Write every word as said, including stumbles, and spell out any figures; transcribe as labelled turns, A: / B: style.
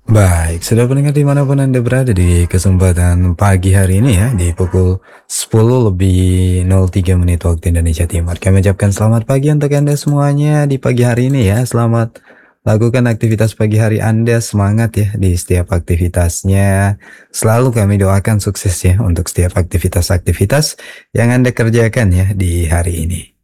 A: Baik, sudah pendengar dimanapun Anda berada di kesempatan pagi hari ini ya, di pukul sepuluh lebih nol tiga menit waktu Indonesia Timur. Kami ucapkan selamat pagi untuk Anda semuanya di pagi hari ini ya. Selamat lakukan aktivitas pagi hari Anda, semangat ya di setiap aktivitasnya. Selalu kami doakan sukses ya untuk setiap aktivitas-aktivitas yang Anda kerjakan ya di hari ini.